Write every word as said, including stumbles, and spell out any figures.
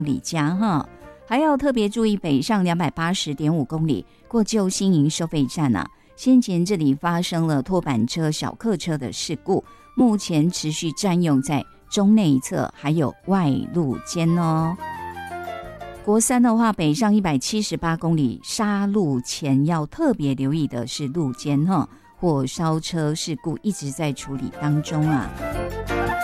里加哈，还要特别注意北上两百八十点五公里过旧新营收费站啊，先前这里发生了拖板车、小客车的事故，目前持续占用在中内侧还有外路间哦。国三的话，北上一百七十八公里沙路前要特别留意的是路肩哈，火烧车事故一直在处理当中啊。